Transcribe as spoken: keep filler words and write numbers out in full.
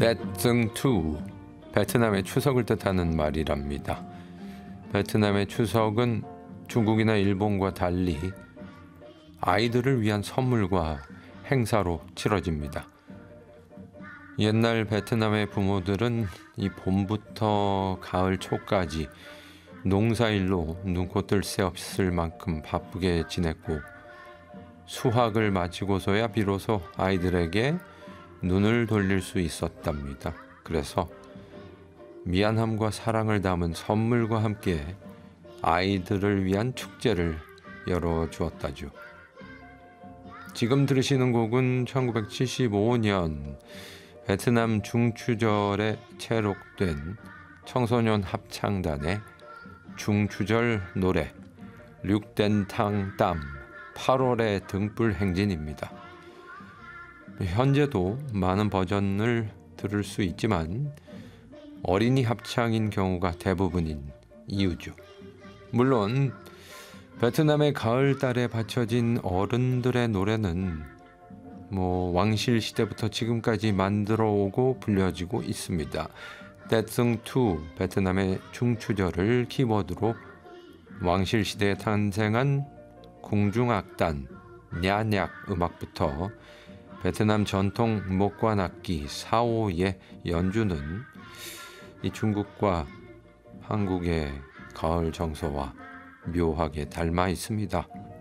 떼증투, 베트남의 추석을 뜻하는 말이랍니다. 베트남의 추석은 중국이나 일본과 달리 아이들을 위한 선물과 행사로 치러집니다. 옛날 베트남의 부모들은 이 봄부터 가을 초까지 농사일로 눈코 뜰 새 없을 만큼 바쁘게 지냈고, 수확을 마치고서야 비로소 아이들에게 눈을 돌릴 수 있었답니다. 그래서 미안함과 사랑을 담은 선물과 함께 아이들을 위한 축제를 열어주었다죠. 지금 들으시는 곡은 천구백칠십오 년 베트남 중추절에 채록된 청소년 합창단의 중추절 노래 륙덴탕 땀 팔월의 등불 행진입니다. 현재도 많은 버전을 들을 수 있지만 어린이 합창인 경우가 대부분인 이유죠. 물론 베트남의 가을달에 바쳐진 어른들의 노래는 뭐 왕실 시대부터 지금까지 만들어 오고 불려지고 있습니다. 떼증투, 베트남의 중추절을 키워드로 왕실 시대에 탄생한 궁중악단 냐냑 음악부터 베트남 전통 목관악기 사오의 연주는 이 중국과 한국의 가을 정서와 묘하게 닮아 있습니다.